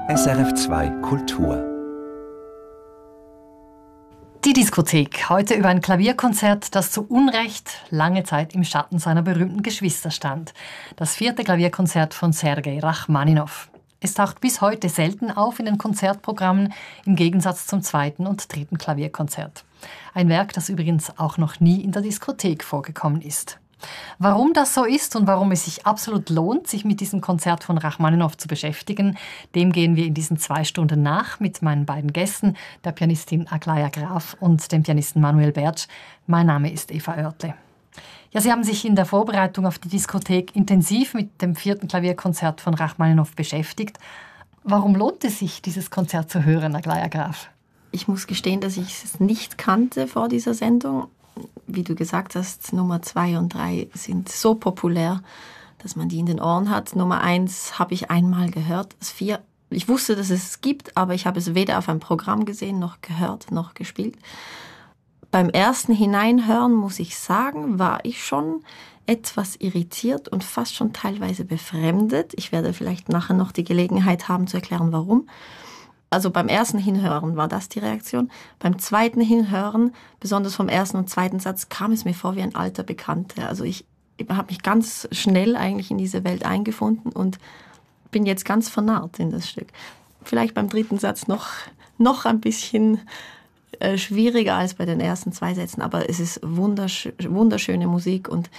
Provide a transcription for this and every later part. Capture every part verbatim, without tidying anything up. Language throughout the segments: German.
S R F zwei Kultur. Die Diskothek. Heute über ein Klavierkonzert, das zu Unrecht lange Zeit im Schatten seiner berühmten Geschwister stand. Das vierte Klavierkonzert von Sergei Rachmaninow. Es taucht bis heute selten auf in den Konzertprogrammen, im Gegensatz zum zweiten und dritten Klavierkonzert. Ein Werk, das übrigens auch noch nie in der Diskothek vorgekommen ist. Warum das so ist und warum es sich absolut lohnt, sich mit diesem Konzert von Rachmaninow zu beschäftigen, dem gehen wir in diesen zwei Stunden nach mit meinen beiden Gästen, der Pianistin Aglaja Graf und dem Pianisten Manuel Bertsch. Mein Name ist Eva Oertle. Ja, Sie haben sich in der Vorbereitung auf die Diskothek intensiv mit dem vierten Klavierkonzert von Rachmaninow beschäftigt. Warum lohnt es sich, dieses Konzert zu hören, Aglaja Graf? Ich muss gestehen, dass ich es nicht kannte vor dieser Sendung. Wie du gesagt hast, Nummer zwei und drei sind so populär, dass man die in den Ohren hat. Nummer eins habe ich einmal gehört. Das vier, ich wusste, dass es es gibt, aber ich habe es weder auf einem Programm gesehen, noch gehört, noch gespielt. Beim ersten Hineinhören, muss ich sagen, war ich schon etwas irritiert und fast schon teilweise befremdet. Ich werde vielleicht nachher noch die Gelegenheit haben zu erklären, warum. Also beim ersten Hinhören war das die Reaktion. Beim zweiten Hinhören, besonders vom ersten und zweiten Satz, kam es mir vor wie ein alter Bekannter. Also ich, ich habe mich ganz schnell eigentlich in diese Welt eingefunden und bin jetzt ganz vernarrt in das Stück. Vielleicht beim dritten Satz noch, noch ein bisschen äh, schwieriger als bei den ersten zwei Sätzen, aber es ist wundersch- wunderschöne Musik und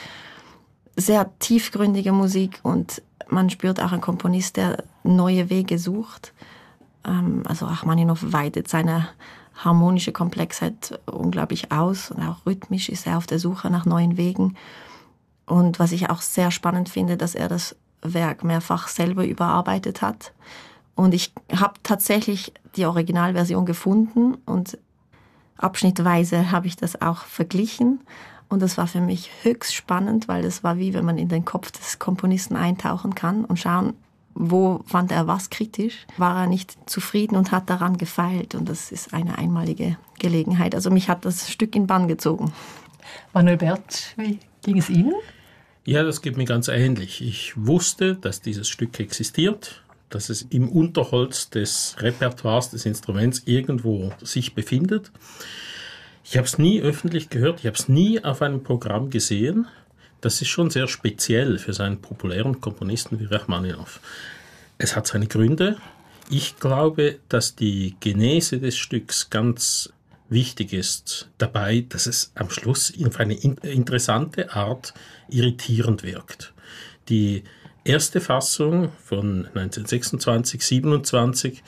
sehr tiefgründige Musik und man spürt auch einen Komponist, der neue Wege sucht. Also Rachmaninow weitet seine harmonische Komplexheit unglaublich aus und auch rhythmisch ist er auf der Suche nach neuen Wegen. Und was ich auch sehr spannend finde, dass er das Werk mehrfach selber überarbeitet hat. Und ich habe tatsächlich die Originalversion gefunden und abschnittweise habe ich das auch verglichen. Und das war für mich höchst spannend, weil das war wie wenn man in den Kopf des Komponisten eintauchen kann und schauen, wo fand er was kritisch? War er nicht zufrieden und hat daran gefeilt? Und das ist eine einmalige Gelegenheit. Also mich hat das Stück in Bann gezogen. Manuel Bertsch, wie ging es Ihnen? Ja, das geht mir ganz ähnlich. Ich wusste, dass dieses Stück existiert, dass es im Unterholz des Repertoires des Instruments irgendwo sich befindet. Ich habe es nie öffentlich gehört, ich habe es nie auf einem Programm gesehen. Das ist schon sehr speziell für seinen populären Komponisten wie Rachmaninow. Es hat seine Gründe. Ich glaube, dass die Genese des Stücks ganz wichtig ist dabei, dass es am Schluss auf eine interessante Art irritierend wirkt. Die erste Fassung von neunzehnhundertsechsundzwanzig siebenundzwanzig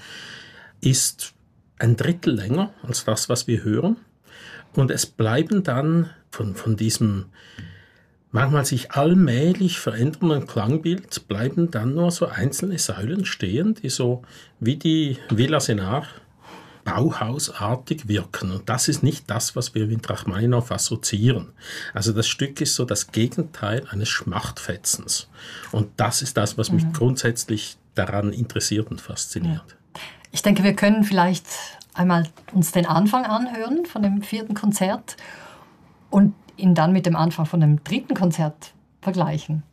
ist ein Drittel länger als das, was wir hören. Und es bleiben dann von, von diesem manchmal sich allmählich verändernden Klangbild bleiben dann nur so einzelne Säulen stehen, die so wie die Villa Senar bauhausartig wirken. Und das ist nicht das, was wir mit Rachmaninow assoziieren. Also das Stück ist so das Gegenteil eines Schmachtfetzens. Und das ist das, was mich mhm. grundsätzlich daran interessiert und fasziniert. Ja. Ich denke, wir können vielleicht einmal uns den Anfang anhören von dem vierten Konzert und ihn dann mit dem Anfang von dem dritten Konzert vergleichen.